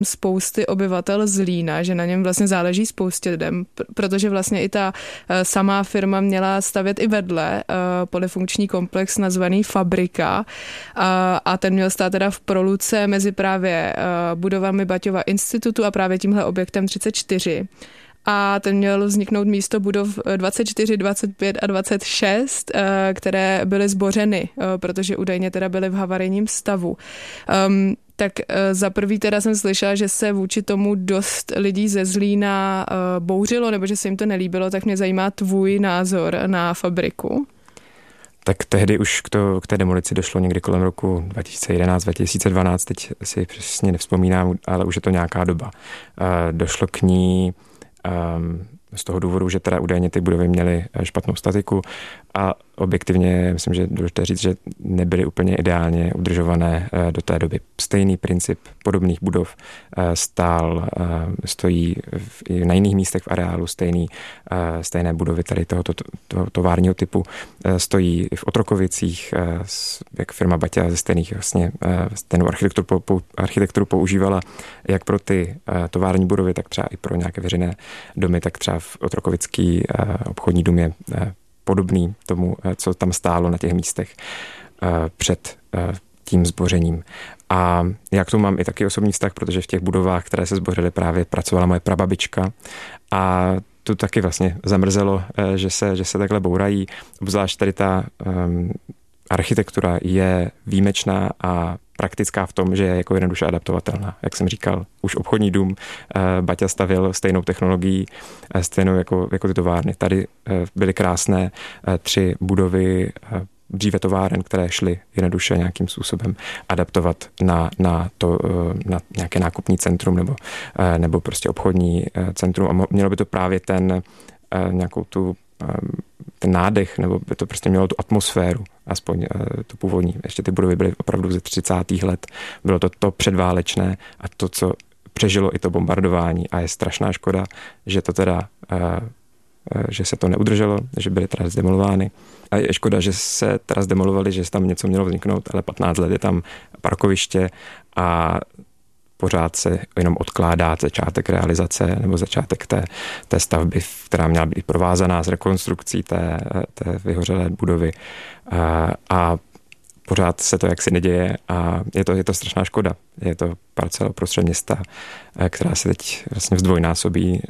spousty obyvatel Zlína, že na něm vlastně záleží spoustě lidem, protože vlastně i ta samá firma měla stavět i vedle polyfunkční komplex nazvaný Fabrika a ten měl stát teda v proluce mezi právě budovami Baťova institutu a právě tímhle objektem 34. A ten měl vzniknout místo budov 24, 25 a 26, které byly zbořeny, protože údajně teda byly v havarijním stavu. Tak za prvý teda jsem slyšela, že se vůči tomu dost lidí ze Zlína bouřilo, nebo že se jim to nelíbilo, tak mě zajímá tvůj názor na Fabriku. Tak tehdy už k té demolici došlo někdy kolem roku 2011, 2012, teď si přesně nevzpomínám, ale už je to nějaká doba. Došlo k ní z toho důvodu, že teda údajně ty budovy měly špatnou statiku a objektivně myslím, že důležité říct, že nebyly úplně ideálně udržované do té doby. Stejný princip podobných budov stojí na jiných místech v areálu, stejné budovy tady tohoto továrního typu stojí i v Otrokovicích, jak firma Baťa ze stejnou architekturu používala jak pro ty tovární budovy, tak třeba i pro nějaké veřejné domy, tak třeba v Otrokovický obchodní dům je podobný tomu, co tam stálo na těch místech před tím zbořením. A já k tomu mám i taky osobní vztah, protože v těch budovách, které se zbořily, právě pracovala moje prababička a tu taky vlastně zamrzelo, že se takhle bourají. Obzvlášť tady ta architektura je výjimečná a praktická v tom, že je jako jednoduše adaptovatelná. Jak jsem říkal, už obchodní dům Baťa stavěl stejnou technologií, stejnou jako ty továrny. Tady byly krásné 3 budovy dříve továren, které šly jednoduše nějakým způsobem adaptovat na nějaké nákupní centrum nebo prostě obchodní centrum. A mělo by to právě ten nádech, nebo by to prostě mělo tu atmosféru, aspoň tu původní. Ještě ty budovy byly opravdu ze 30. let. Bylo to předválečné a to, co přežilo i to bombardování a je strašná škoda, že to teda že se to neudrželo, že byly teda zdemolovány. A je škoda, že se teda zdemolovali, že tam něco mělo vzniknout, ale 15 let je tam parkoviště a pořád se jenom odkládá začátek realizace nebo začátek té stavby, která měla být provázaná s rekonstrukcí té vyhořelé budovy. A pořád se to jaksi neděje a je to strašná škoda. Je to parcela uprostřed města, která se teď vlastně zdvojnásobí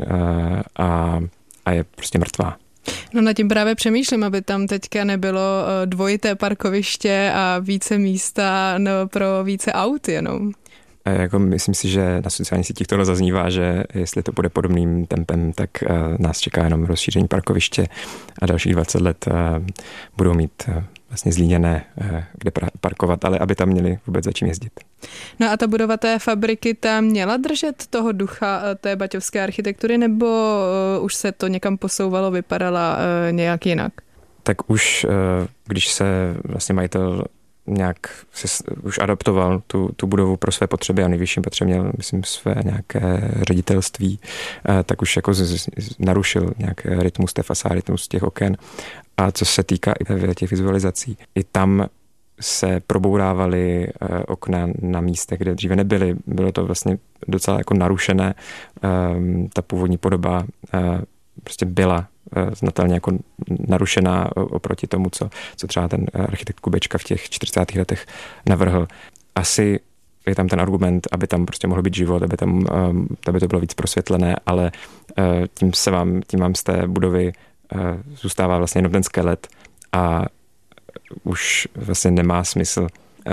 a je prostě mrtvá. No nad tím právě přemýšlím, aby tam teďka nebylo dvojité parkoviště a více místa pro více aut jenom. Jako myslím si, že na sociálních sítích to zaznívá, že jestli to bude podobným tempem, tak nás čeká jenom rozšíření parkoviště a dalších 20 let budou mít vlastně Zlíňané kde parkovat, ale aby tam měli vůbec za čím jezdit. No a ta budova té fabriky tam měla držet toho ducha té baťovské architektury, nebo už se to někam posouvalo, vypadala nějak jinak? Tak už, když se vlastně majitel nějak už adaptoval tu budovu pro své potřeby a nejvyšším patře měl, myslím, své nějaké ředitelství, tak už jako narušil nějak rytmus té fasády, rytmus těch oken. A co se týká i těch vizualizací, i tam se probourávaly okna na místech, kde dříve nebyly. Bylo to vlastně docela jako narušené. Ta původní podoba prostě byla znatelně jako narušená oproti tomu, co třeba ten architekt Kubečka v těch 40. letech navrhl. Asi je tam ten argument, aby tam prostě mohl být život, aby to bylo víc prosvětlené, ale tím vám z té budovy zůstává vlastně jenom ten skelet a už vlastně nemá smysl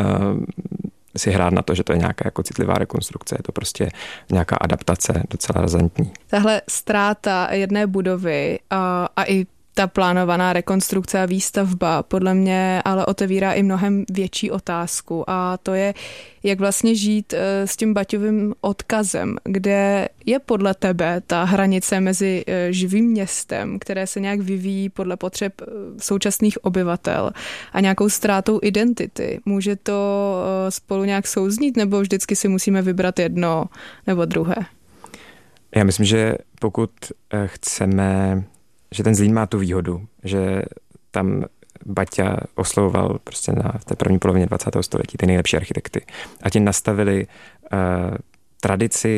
si hrát na to, že to je nějaká jako citlivá rekonstrukce, je to prostě nějaká adaptace docela razantní. Tahle ztráta jedné budovy a i ta plánovaná rekonstrukce a výstavba podle mě ale otevírá i mnohem větší otázku a to je, jak vlastně žít s tím Baťovým odkazem, kde je podle tebe ta hranice mezi živým městem, které se nějak vyvíjí podle potřeb současných obyvatel a nějakou ztrátou identity. Může to spolu nějak souznít nebo vždycky si musíme vybrat jedno nebo druhé? Já myslím, že pokud chceme, že ten Zlín má tu výhodu, že tam Baťa oslovoval prostě v té první polovině 20. století ty nejlepší architekty. A ti nastavili tradici